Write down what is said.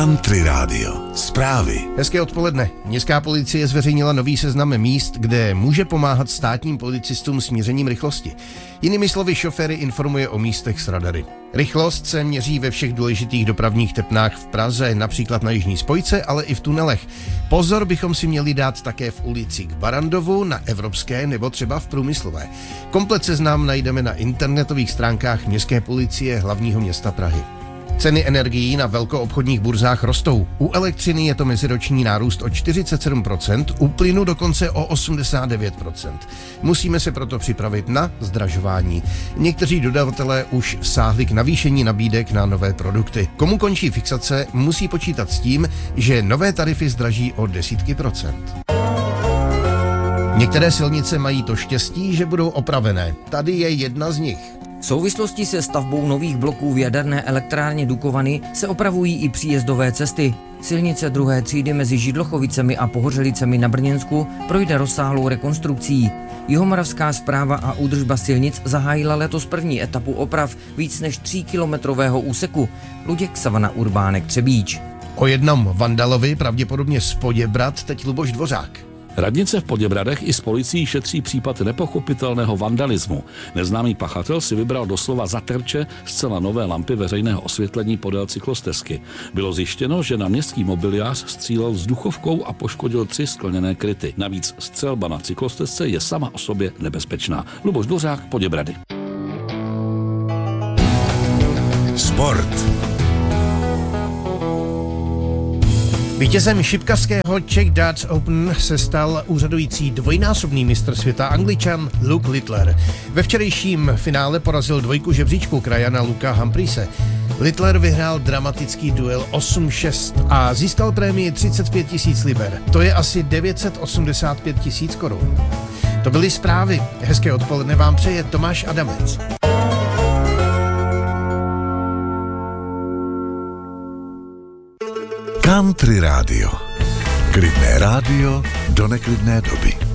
Country Radio. Zprávy. Hezké odpoledne. Městská policie zveřejnila nový seznam míst, kde může pomáhat státním policistům s měřením rychlosti. Jinými slovy, šoféry informuje o místech s radary. Rychlost se měří ve všech důležitých dopravních tepnách v Praze, například na jižní spojce, ale i v tunelech. Pozor bychom si měli dát také v ulici k Barandovu, na Evropské nebo třeba v Průmyslové. Komplet seznam najdeme na internetových stránkách Městské policie hlavního města Prahy. Ceny energií na velkoobchodních burzách rostou. U elektřiny je to meziroční nárůst o 47%, u plynu dokonce o 89%. Musíme se proto připravit na zdražování. Někteří dodavatelé už sáhli k navýšení nabídek na nové produkty. Komu končí fixace, musí počítat s tím, že nové tarify zdraží o desítky procent. Některé silnice mají to štěstí, že budou opravené. Tady je jedna z nich. V souvislosti se stavbou nových bloků v jaderné elektrárně Dukovany se opravují i příjezdové cesty. Silnice druhé třídy mezi Židlochovicemi a Pohořelicemi na Brněnsku projde rozsáhlou rekonstrukcí. Jihomoravská správa a údržba silnic zahájila letos první etapu oprav víc než 3kilometrového úseku Luděk Savana Urbánek Třebíč. O jednom vandalovi, pravděpodobně z Poděbrad, teď Luboš Dvořák. Radnice v Poděbradech i s policií šetří případ nepochopitelného vandalismu. Neznámý pachatel si vybral doslova za terče zcela nové lampy veřejného osvětlení podél cyklostezky. Bylo zjištěno, že na městský mobiliář střílel vzduchovkou a poškodil 3 skleněné kryty. Navíc střelba na cyklostezce je sama o sobě nebezpečná. Luboš Dvořák, Poděbrady. Sport. Vítězem šipkařského Czech Darts Open se stal úřadující dvojnásobný mistr světa Angličan Luke Littler. Ve včerejším finále porazil dvojku žebříčku krajana Luka Humphreys. Littler vyhrál dramatický duel 8-6 a získal prémii 35 000 liber. To je asi 985 000 korun. To byly zprávy. Hezké odpoledne vám přeje Tomáš Adamec. Country Radio. Klidné rádio do neklidné doby.